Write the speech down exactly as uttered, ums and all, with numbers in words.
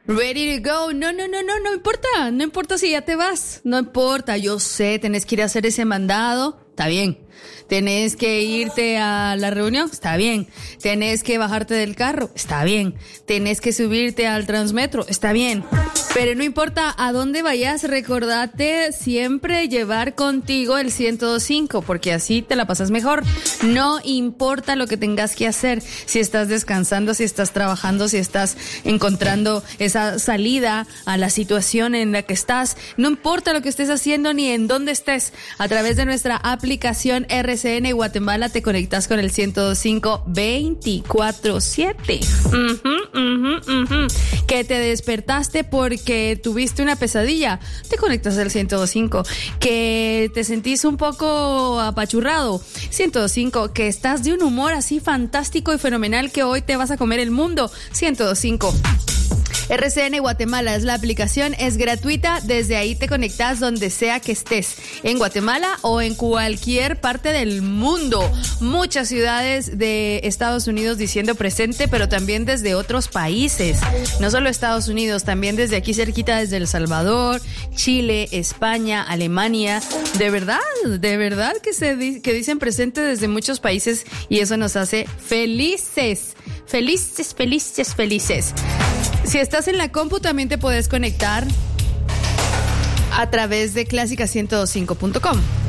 Ready to go. No, no, no, no, no importa. No importa si ya te vas. No importa. Yo sé, tenés que ir a hacer ese mandado. Está bien. Tenés que irte a la reunión, está bien. Tenés que bajarte del carro, está bien. Tenés que subirte al Transmetro, está bien. Pero no importa a dónde vayas, recordate siempre llevar contigo el ciento dos punto cinco, porque así te la pasas mejor. No importa lo que tengas que hacer, si estás descansando, si estás trabajando, si estás encontrando esa salida a la situación en la que estás. No importa lo que estés haciendo ni en dónde estés. A través de nuestra aplicación R C N Guatemala te conectas con el ciento dos punto cinco veinticuatro siete. Uh-huh, uh-huh, uh-huh. Que te despertaste porque tuviste una pesadilla, te conectas al ciento dos punto cinco. Que te sentís un poco apachurrado, ciento dos punto cinco. Que estás de un humor así fantástico y fenomenal que hoy te vas a comer el mundo, ciento dos punto cinco. R C N Guatemala es la aplicación, es gratuita, desde ahí te conectas donde sea que estés, en Guatemala o en cualquier parte del mundo. Muchas ciudades de Estados Unidos diciendo presente, pero también desde otros países, no solo Estados Unidos, también desde aquí cerquita, desde El Salvador, Chile, España, Alemania. De verdad, de verdad que se di- que dicen presente desde muchos países y eso nos hace felices, felices, felices, felices. Si estás en la compu, también te puedes conectar a través de clásica ciento dos punto cinco punto com.